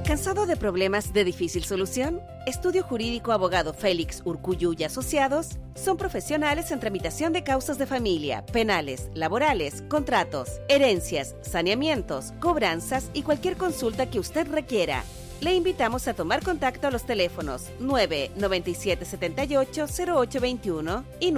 ¿Cansado de problemas de difícil solución? Estudio Jurídico Abogado Félix Urcuyu y Asociados son profesionales en tramitación de causas de familia, penales, laborales, contratos, herencias, saneamientos, cobranzas y cualquier consulta que usted requiera. Le invitamos a tomar contacto a los teléfonos 99778-0821 y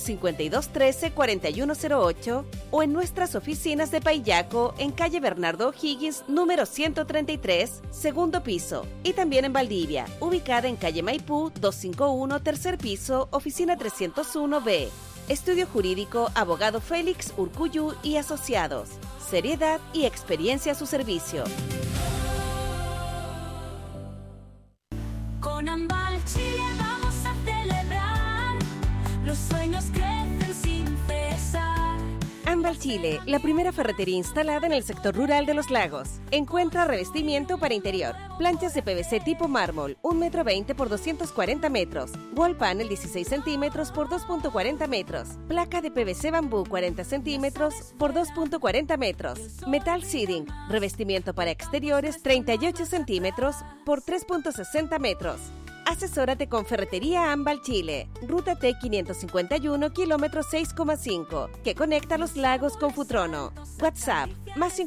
95213-4108 o en nuestras oficinas de Paillaco en calle Bernardo O'Higgins, número 133, segundo piso, y también en Valdivia, ubicada en calle Maipú 251, tercer piso, oficina 301B. Estudio Jurídico Abogado Félix Urcuyu y Asociados. Seriedad y experiencia a su servicio. Con Ambal Chile vamos a celebrar, los sueños crecen sin cesar. Ambal Chile, la primera ferretería instalada en el sector rural de Los Lagos. Encuentra revestimiento para interior, planchas de PVC tipo mármol, 1,20 m por 240 metros, wall panel 16 centímetros por 2,40 metros, placa de PVC bambú 40 centímetros por 2,40 metros, metal siding, revestimiento para exteriores 38 centímetros por 3,60 metros. Asesórate con Ferretería Ambal Chile, Ruta T551, kilómetro 6,5, que conecta Los Lagos con Futrono. WhatsApp, más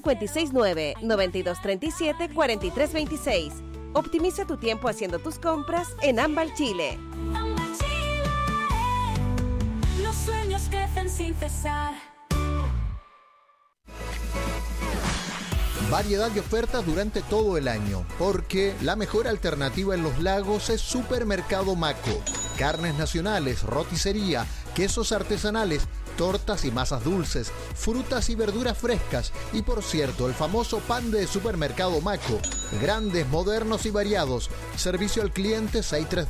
569-9237-4326. Optimiza tu tiempo haciendo tus compras en Ambal Chile. Ambal Chile, los sueños crecen sin cesar. Variedad de ofertas durante todo el año, porque la mejor alternativa en Los Lagos es Supermercado Maco. Carnes nacionales, roticería, quesos artesanales, tortas y masas dulces, frutas y verduras frescas y, por cierto, el famoso pan de Supermercado Maco. Grandes, modernos y variados. Servicio al cliente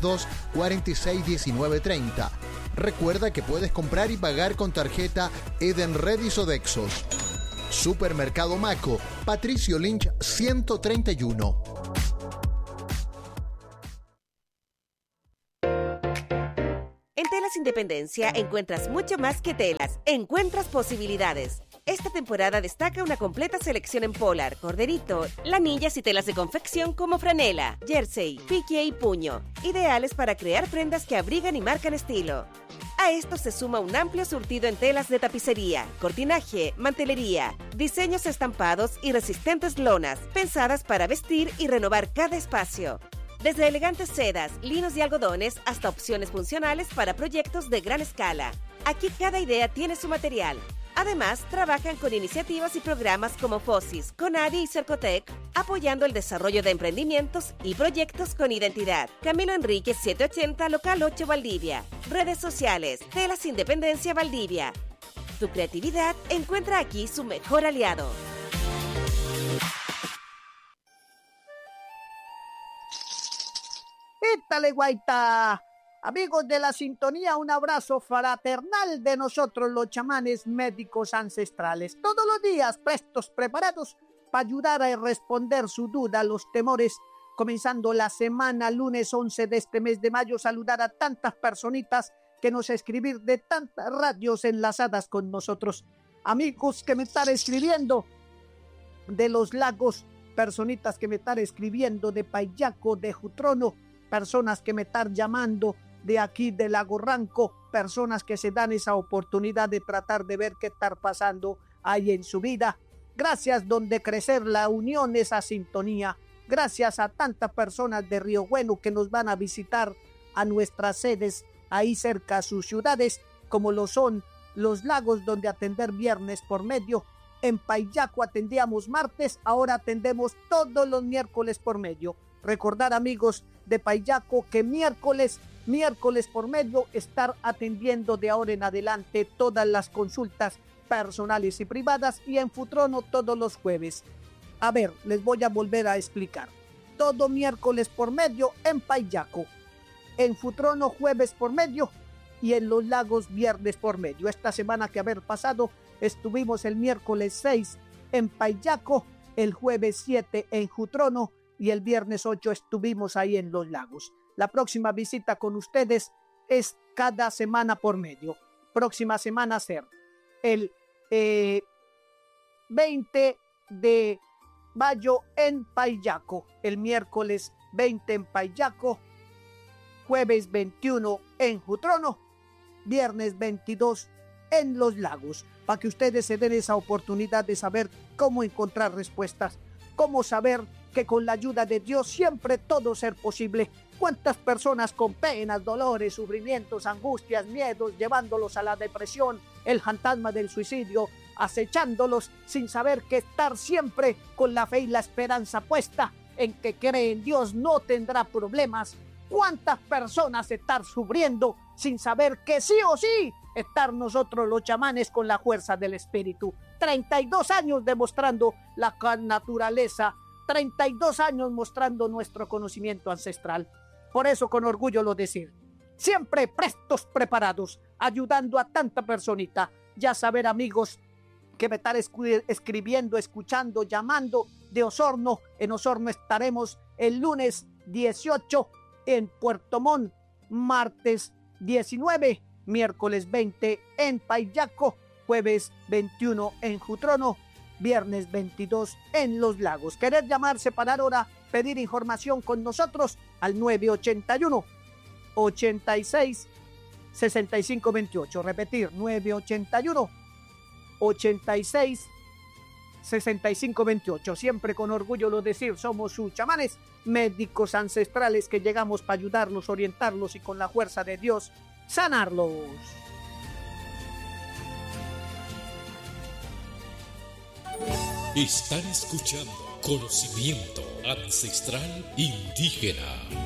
632-461930. Recuerda que puedes comprar y pagar con tarjeta Edenred y Sodexos. Supermercado Maco, Patricio Lynch 131. En Telas Independencia encuentras mucho más que telas, encuentras posibilidades. Esta temporada destaca una completa selección en polar, corderito, lanillas y telas de confección como franela, jersey, pique y puño, ideales para crear prendas que abrigan y marcan estilo. A esto se suma un amplio surtido en telas de tapicería, cortinaje, mantelería, diseños estampados y resistentes lonas, pensadas para vestir y renovar cada espacio. Desde elegantes sedas, linos y algodones hasta opciones funcionales para proyectos de gran escala. Aquí cada idea tiene su material. Además, trabajan con iniciativas y programas como FOSIS, CONADI y Cercotec, apoyando el desarrollo de emprendimientos y proyectos con identidad. Camilo Enríquez 780, local 8 Valdivia. Redes sociales, Telas Independencia Valdivia. Tu creatividad encuentra aquí su mejor aliado. ¡Étale, guaita! Amigos de la sintonía, un abrazo fraternal de nosotros los chamanes médicos ancestrales. Todos los días prestos, preparados para ayudar a responder su duda, los temores. Comenzando la semana, lunes 11 de este mes de mayo, saludar a tantas personitas que nos escribir de tantas radios enlazadas con nosotros. Amigos que me están escribiendo de Los Lagos, personitas que me están escribiendo de Paillaco, de Futrono, personas que me están llamando de aquí de Lago Ranco, personas que se dan esa oportunidad de tratar de ver qué está pasando ahí en su vida. Gracias donde crecer la unión, esa sintonía. Gracias a tantas personas de Río Bueno que nos van a visitar a nuestras sedes ahí cerca a sus ciudades, como lo son Los Lagos, donde atender viernes por medio. En Paillaco atendíamos martes, ahora atendemos todos los miércoles por medio. Recordar, amigos de Paillaco, que miércoles por medio estar atendiendo de ahora en adelante todas las consultas personales y privadas, y en Futrono todos los jueves. A ver, les voy a volver a explicar. Todo miércoles por medio en Paillaco, en Futrono jueves por medio y en Los Lagos viernes por medio. Esta semana que haber pasado estuvimos el miércoles 6 en Paillaco, el jueves 7 en Futrono y el viernes 8 estuvimos ahí en Los Lagos. La próxima visita con ustedes es cada semana por medio. Próxima semana ser el 20 de mayo en Payaco, el miércoles 20 en Payaco, jueves 21 en Jutrono, viernes 22 en Los Lagos, para que ustedes se den esa oportunidad de saber cómo encontrar respuestas, cómo saber que con la ayuda de Dios siempre todo ser posible. ¿Cuántas personas con penas, dolores, sufrimientos, angustias, miedos, llevándolos a la depresión, el fantasma del suicidio, acechándolos sin saber que estar siempre con la fe y la esperanza puesta en que cree en Dios no tendrá problemas? ¿Cuántas personas están sufriendo sin saber que sí o sí estar nosotros los chamanes con la fuerza del espíritu? 32 años demostrando la naturaleza, 32 años mostrando nuestro conocimiento ancestral. Por eso con orgullo lo decir, siempre prestos, preparados, ayudando a tanta personita. Ya saber, amigos, que me están escribiendo, escuchando, llamando de Osorno. En Osorno estaremos el lunes 18 en Puerto Montt, martes 19, miércoles 20 en Payaco, jueves 21 en Jutrono, viernes 22 en Los Lagos. ¿Querés llamar, separar hora, pedir información con nosotros? Al 981 86 65 28. Repetir, 981 86 65 28. Siempre con orgullo lo decir, somos sus chamanes, médicos ancestrales que llegamos para ayudarlos, orientarlos y con la fuerza de Dios sanarlos. Están escuchando Conocimiento Ancestral Indígena.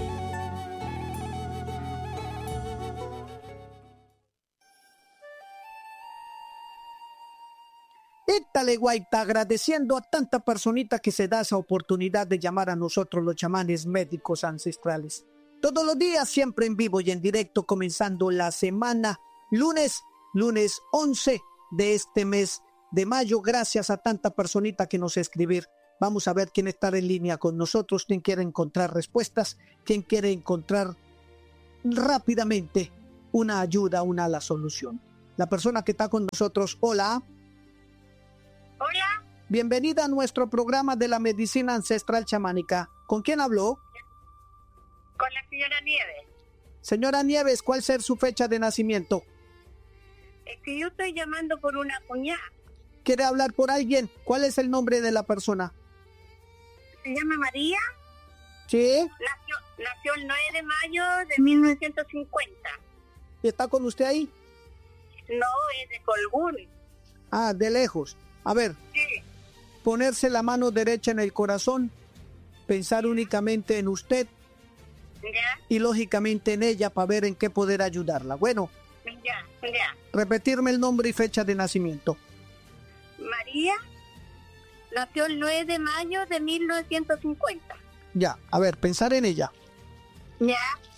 Étale, Guaita, agradeciendo a tanta personita que se da esa oportunidad de llamar a nosotros los chamanes médicos ancestrales. Todos los días, siempre en vivo y en directo, comenzando la semana, lunes 11 de este mes de mayo. Gracias a tanta personita que nos escribir. Vamos a ver quién está en línea con nosotros, quién quiere encontrar respuestas, quién quiere encontrar rápidamente una ayuda, la solución. La persona que está con nosotros, hola. Hola. Bienvenida a nuestro programa de la medicina ancestral chamánica. ¿Con quién habló? Con la señora Nieves. Señora Nieves, ¿cuál es su fecha de nacimiento? Es que yo estoy llamando por una cuñada. ¿Quiere hablar por alguien? ¿Cuál es el nombre de la persona? Se llama María. Sí. Nació el 9 de mayo de 1950. ¿Y está con usted ahí? No, es de Colbún. Ah, de lejos. A ver, Sí. ponerse la mano derecha en el corazón, pensar únicamente en usted Ya, y lógicamente en ella para ver en qué poder ayudarla. Bueno, ya. repetirme el nombre y fecha de nacimiento. María nació el 9 de mayo de 1950. Ya, a ver, pensar en ella. Ya,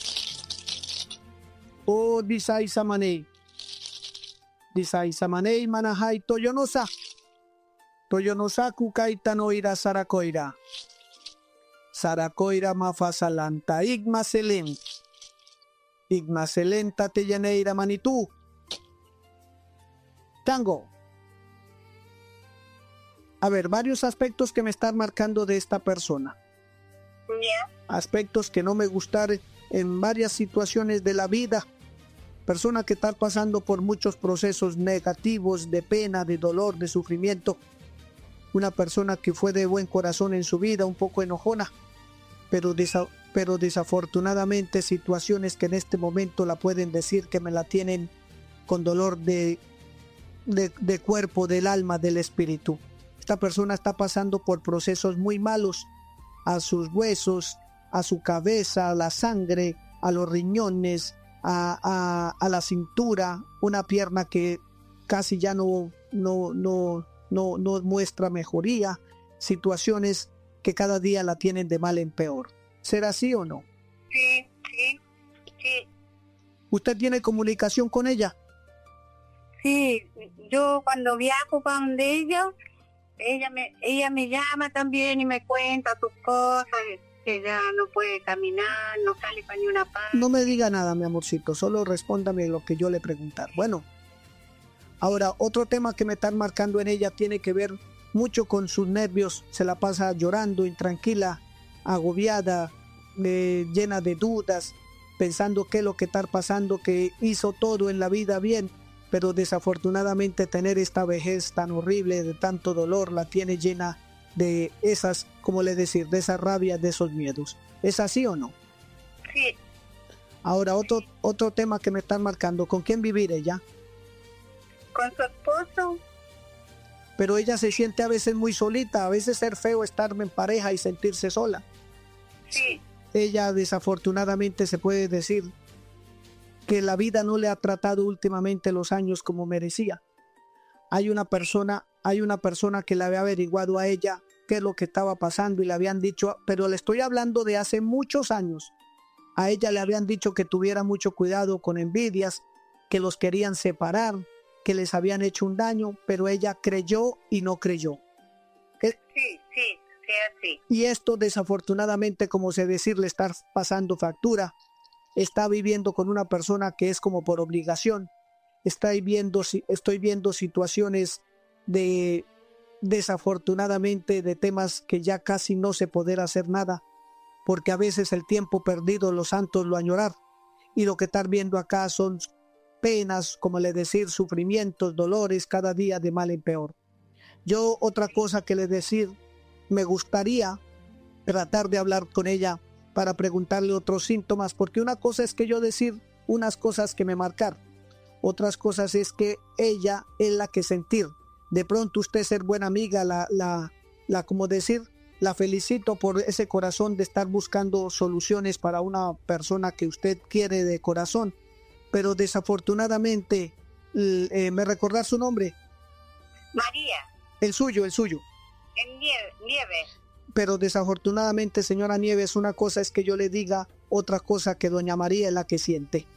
Oh, disai samanei. Disai samanei manahai toyonosa. Toyonosa kukaita no ira sarakoira. Sarakoira mafasalanta igmaselen. Igmaselenta teyaneira manitú. Tango. A ver, varios aspectos que me están marcando de esta persona. ya, Aspectos que no me gustan en varias situaciones de la vida. Persona que está pasando por muchos procesos negativos, de pena, de dolor, de sufrimiento. Una persona que fue de buen corazón en su vida, un poco enojona, pero desafortunadamente situaciones que en este momento la pueden decir que me la tienen con dolor de cuerpo, del alma, del espíritu. Esta persona está pasando por procesos muy malos a sus huesos, a su cabeza, a la sangre, a los riñones, a la cintura, una pierna que casi ya no muestra mejoría, situaciones que cada día la tienen de mal en peor. ¿Será así o no? sí. ¿Usted tiene comunicación con ella? Sí, yo cuando viajo para donde ella me llama también y me cuenta sus cosas, que ya no puede caminar, no sale para ni una parte. No me diga nada, mi amorcito, solo respóndame lo que yo le preguntar. Bueno, ahora otro tema que me están marcando en ella tiene que ver mucho con sus nervios, se la pasa llorando, intranquila, agobiada, llena de dudas, pensando qué es lo que está pasando, que hizo todo en la vida bien, pero desafortunadamente tener esta vejez tan horrible, de tanto dolor, la tiene llena de esas, ¿cómo le decir?, de esa rabia, de esos miedos. ¿Es así o no? Sí, Ahora, otro tema que me están marcando, ¿con quién vivir ella? con su esposo. Pero ella se siente a veces muy solita, a veces es feo estar en pareja y sentirse sola. Sí, Ella desafortunadamente se puede decir que la vida no le ha tratado últimamente los años como merecía. Hay una persona que le había averiguado a ella qué es lo que estaba pasando y le habían dicho, pero le estoy hablando de hace muchos años. A ella le habían dicho que tuviera mucho cuidado con envidias, que los querían separar, que les habían hecho un daño, pero ella creyó y no creyó. sí, así. Y esto desafortunadamente, como se decir, le está pasando factura. Está viviendo con una persona que es como por obligación. Estoy viendo situaciones de, desafortunadamente, de temas que ya casi no se podrá hacer nada, porque a veces el tiempo perdido los santos lo añorar. Y lo que están viendo acá son penas, como le decir, sufrimientos, dolores, cada día de mal en peor. Yo otra cosa que le decir, me gustaría tratar de hablar con ella para preguntarle otros síntomas, porque una cosa es que yo decir unas cosas que me marcar, otras cosas es que ella es la que sentir. De pronto usted ser buena amiga, como decir, la felicito por ese corazón de estar buscando soluciones para una persona que usted quiere de corazón, pero desafortunadamente, ¿me recordar su nombre? María, El suyo. en nieve. Pero desafortunadamente, señora Nieves, una cosa es que yo le diga, otra cosa que doña María es la que siente.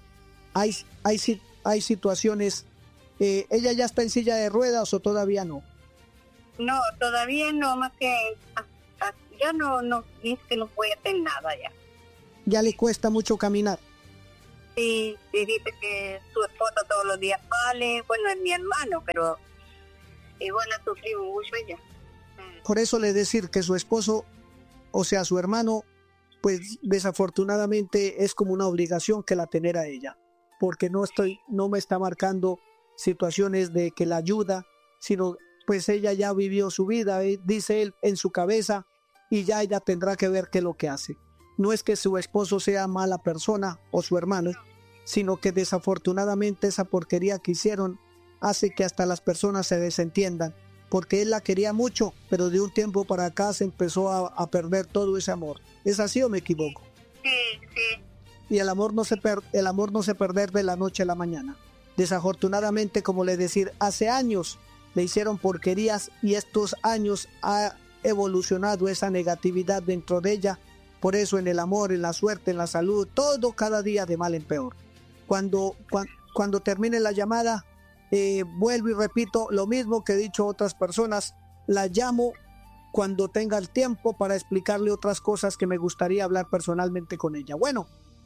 Hay situaciones, ¿ella ya está en silla de ruedas o todavía no? No, todavía no, más que ya no dice que no puede hacer nada ya. Ya le cuesta mucho caminar. Sí, dice que su esposo todos los días sale, bueno, es mi hermano, pero igual ha sufrido mucho ella. Por eso le decir que su esposo, o sea, su hermano, pues desafortunadamente es como una obligación que la tener a ella, porque no me está marcando situaciones de que la ayuda, sino pues ella ya vivió su vida, dice él, en su cabeza, y ya ella tendrá que ver qué es lo que hace. No es que su esposo sea mala persona o su hermano, sino que desafortunadamente esa porquería que hicieron hace que hasta las personas se desentiendan, porque él la quería mucho, pero de un tiempo para acá se empezó a perder todo ese amor. ¿Es así o me equivoco? Sí. Y el amor no se perder de la noche a la mañana. Desafortunadamente, como le decir, hace años le hicieron porquerías y estos años ha evolucionado esa negatividad dentro de ella. Por eso en el amor, en la suerte, en la salud, todo cada día de mal en peor. Cuando termine la llamada, vuelvo y repito lo mismo que he dicho a otras personas, la llamo cuando tenga el tiempo para explicarle otras cosas que me gustaría hablar personalmente con ella. Bueno,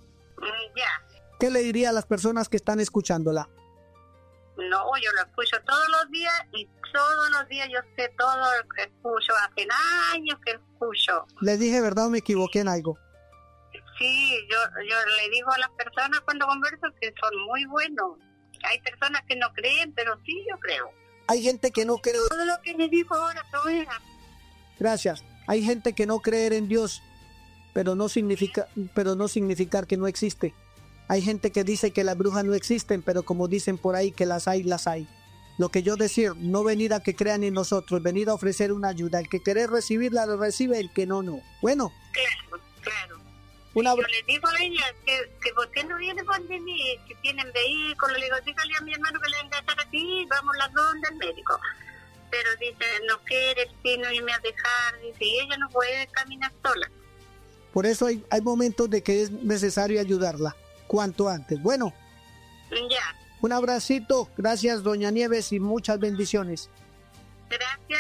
Ya. ¿qué le diría a las personas que están escuchándola? No, yo lo escucho todos los días y todos los días yo sé todo lo que escucho. Hace años que escucho. ¿Les dije verdad o me equivoqué en algo? Sí, yo le digo a las personas cuando converso que son muy buenos. Hay personas que no creen, pero sí yo creo. Hay gente que no cree. Todo lo que me dijo ahora, todo era. Gracias. Hay gente que no creer en Dios, pero no significar que no existe. Hay gente que dice que las brujas no existen, pero como dicen por ahí que las hay, las hay. Lo que yo decir, no venir a que crean en nosotros, venir a ofrecer una ayuda. El que quiere recibirla, lo recibe, el que no, no. Bueno. Claro. Una... Yo les digo a ella que por qué no viene por mí, que tienen vehículos. Le digo, dígale a mi hermano que le venga a estar aquí, vamos las dos del médico. Pero dice, no quiere, si no irme a dejar, dice, y ella no puede caminar sola. Por eso hay momentos de que es necesario ayudarla, cuanto antes. Bueno. Ya. Un abracito, gracias doña Nieves y muchas bendiciones. Gracias.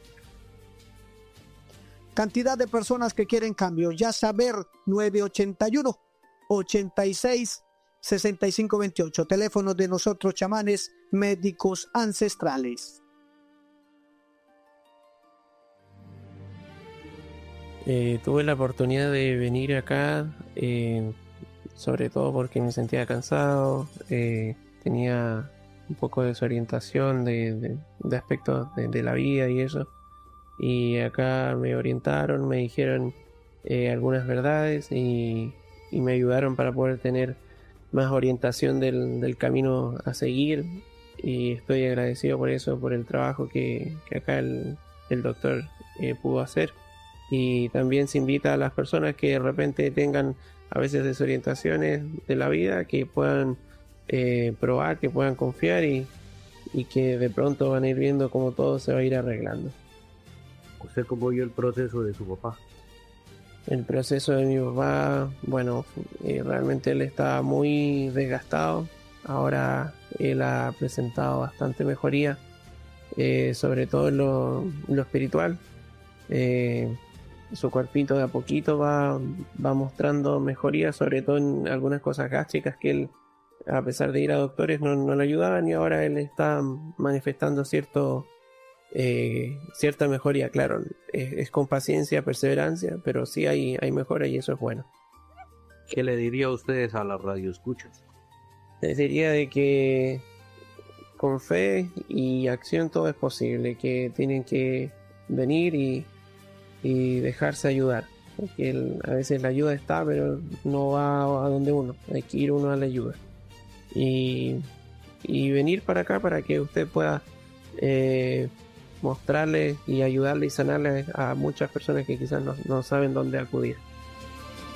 Cantidad de personas que quieren cambio, ya saber 981 86 65 28, teléfono de nosotros chamanes médicos ancestrales. Tuve la oportunidad de venir acá, sobre todo porque me sentía cansado, tenía un poco de desorientación de aspectos de la vida y eso. Y acá me orientaron, me dijeron algunas verdades y me ayudaron para poder tener más orientación del camino a seguir. Y estoy agradecido por eso, por el trabajo que acá el doctor pudo hacer. Y también se invita a las personas que de repente tengan a veces desorientaciones de la vida, que puedan probar, que puedan confiar y que de pronto van a ir viendo cómo todo se va a ir arreglando. ¿Usted cómo vio el proceso de su papá? El proceso de mi papá, bueno, realmente él estaba muy desgastado. Ahora él ha presentado bastante mejoría, sobre todo en lo espiritual. Su cuerpito de a poquito va mostrando mejoría, sobre todo en algunas cosas gástricas que él, a pesar de ir a doctores, no le ayudaban, y ahora él está manifestando cierta mejoría. Claro, es con paciencia, perseverancia, pero sí hay mejora y eso es bueno. ¿Qué le diría a ustedes a las radioescuchas? Les diría de que con fe y acción todo es posible, que tienen que venir y dejarse ayudar, porque a veces la ayuda está, pero no va a donde uno, hay que ir uno a la ayuda y venir para acá para que usted pueda mostrarle y ayudarle y sanarle a muchas personas que quizás no saben dónde acudir.